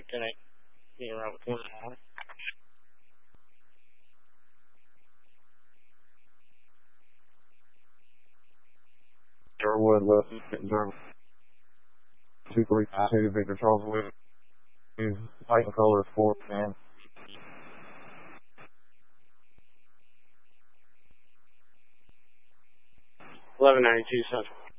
Can I be around with 1 hour? Sherwood West, Durham. 2352 Victor Charles Williams. Titan color 4 and 1192 Central.